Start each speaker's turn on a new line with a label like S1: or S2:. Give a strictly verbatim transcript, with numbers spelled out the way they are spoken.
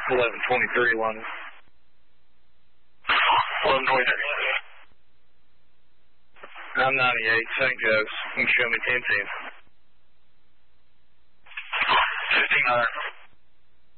S1: eleven twenty-three, London.
S2: eleven twenty-three.
S1: I'm ninety-eight, Saint Joe's. You can show me ten ten.
S2: fifteen nine.